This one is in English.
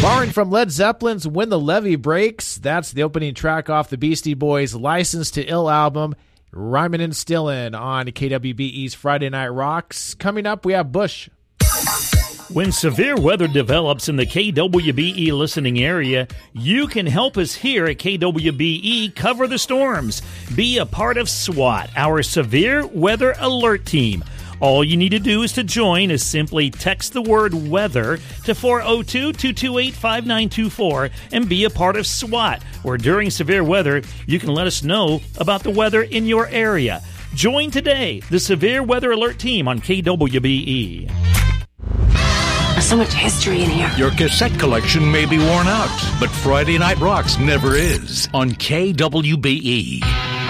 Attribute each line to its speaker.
Speaker 1: Borrowing from Led Zeppelin's When the Levee Breaks, that's the opening track off the Beastie Boys' License to Ill album, Rhymin' and Stillin' on KWBE's Friday Night Rocks. Coming up, we have Bush.
Speaker 2: When severe weather develops in the KWBE listening area, you can help us here at KWBE cover the storms. Be a part of SWAT, our Severe Weather Alert Team. All you need to do is to join is simply text the word weather to 402-228-5924 and be a part of SWAT, where during severe weather, you can let us know about the weather in your area. Join today, the Severe Weather Alert Team on KWBE.
Speaker 3: There's so much history in here.
Speaker 4: Your cassette collection may be worn out, but Friday Night Rocks never is on KWBE.